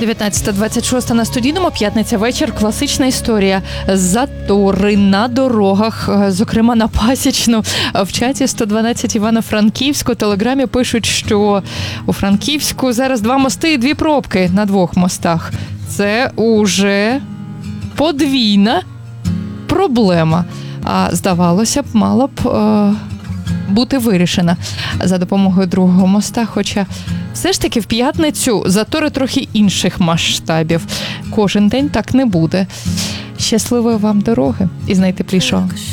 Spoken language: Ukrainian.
19:26 на Студійному, п'ятниця вечір, класична історія. Затори на дорогах, зокрема на Пасічну. В чаті 112 Івано-Франківську, в Телеграмі пишуть, що у Франківську зараз 2 мости і 2 пробки на 2 мостах. Це уже подвійна проблема. А здавалося б, мала б бути вирішена за допомогою другого моста, хоча все ж таки в п'ятницю затори трохи інших масштабів. Кожен день так не буде. Щасливої вам дороги і з найтеплішого.